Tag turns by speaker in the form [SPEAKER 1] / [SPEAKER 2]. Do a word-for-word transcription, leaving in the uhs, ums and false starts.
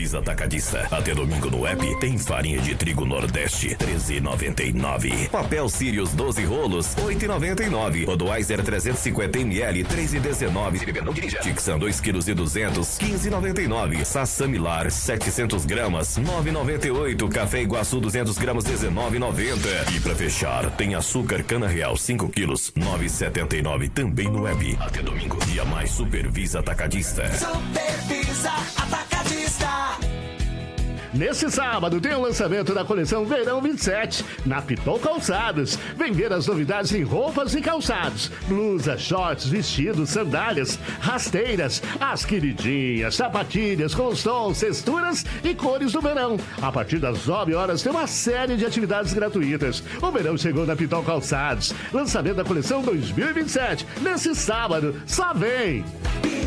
[SPEAKER 1] Visa Atacadista. Até domingo no app tem farinha de trigo Nordeste, treze e noventa e nove. Papel Sirius doze rolos, oito e noventa e nove. Budweiser trezentos e cinquenta mililitros, três e dezenove. Tixan dois quilos e duzentos, quinze e noventa e nove. Sassamilar setecentos gramas, nove e noventa e oito. Café Iguaçu duzentos gramas, dezenove e noventa. E pra fechar, tem açúcar Cana Real cinco quilos, nove e setenta e nove. Também no web. Até domingo, dia mais Supervisa Atacadista.
[SPEAKER 2] Supervisa Atacadista.
[SPEAKER 3] Nesse sábado tem o lançamento da coleção Verão vinte e sete na Pitol Calçados. Vem ver as novidades em roupas e calçados, blusas, shorts, vestidos, sandálias, rasteiras, as queridinhas, sapatilhas com os tons, texturas e cores do verão. A partir das nove horas tem uma série de atividades gratuitas. O verão chegou na Pitol Calçados. Lançamento da coleção dois mil e vinte e sete. Nesse sábado, só vem!